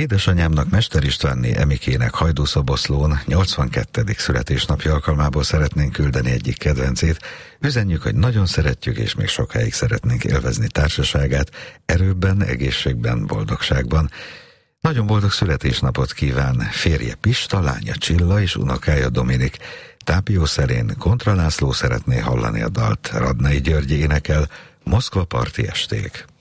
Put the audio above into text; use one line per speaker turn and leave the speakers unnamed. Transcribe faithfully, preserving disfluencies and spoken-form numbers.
Édesanyámnak, Mester Istvánné Emikének Hajdúszoboszlón nyolcvankettedik születésnapja alkalmából szeretnénk küldeni egyik kedvencét. Üzenjük, hogy nagyon szeretjük, és még sokáig szeretnénk élvezni társaságát, erőbben, egészségben, boldogságban. Nagyon boldog születésnapot kíván férje Pista, lánya Csilla és unokája Dominik. Tápió Szerén Kontra László szeretné hallani a dalt, Radnai György énekel, Moszkva parti esték.